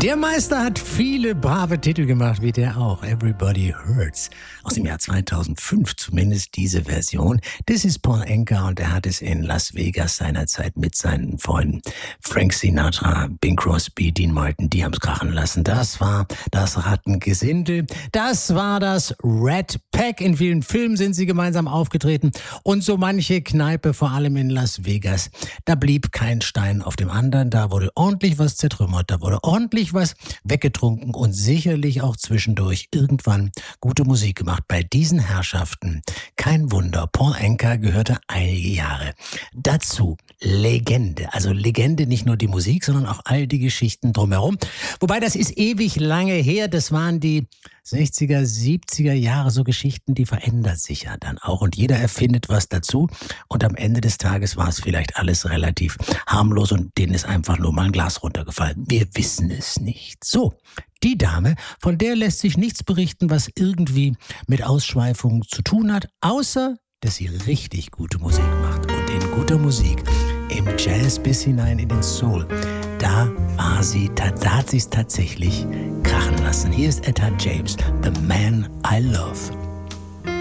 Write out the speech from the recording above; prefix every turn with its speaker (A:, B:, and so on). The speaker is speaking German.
A: Der Meister hat viele brave Titel gemacht, wie der auch. Everybody Hurts. Aus dem Jahr 2005 zumindest diese Version. Das ist Paul Anka und er hat es in Las Vegas seinerzeit mit seinen Freunden Frank Sinatra, Bing Crosby, Dean Martin, die haben's krachen lassen. Das war das Rattengesindel. Das war das Rat Pack. In vielen Filmen sind sie gemeinsam aufgetreten. Und so manche Kneipe, vor allem in Las Vegas, da blieb kein Stein auf dem anderen. Da wurde ordentlich was zertrümmert. Da wurde ordentlich was weggetrunken und sicherlich auch zwischendurch irgendwann gute Musik gemacht. Bei diesen Herrschaften kein Wunder. Paul Anka gehörte einige Jahre dazu. Legende. Also Legende, nicht nur die Musik, sondern auch all die Geschichten drumherum. Wobei, das ist ewig lange her. Das waren die 60er, 70er Jahre, so Geschichten, die verändern sich ja dann auch. Und jeder erfindet was dazu. Und am Ende des Tages war es vielleicht alles relativ harmlos und denen ist einfach nur mal ein Glas runtergefallen. Wir wissen es nicht. So, die Dame, von der lässt sich nichts berichten, was irgendwie mit Ausschweifungen zu tun hat, außer dass sie richtig gute Musik macht. Und in guter Musik, im Jazz bis hinein in den Soul, da hat sie es tatsächlich krachen lassen. Hier ist Etta James, The Man I Love.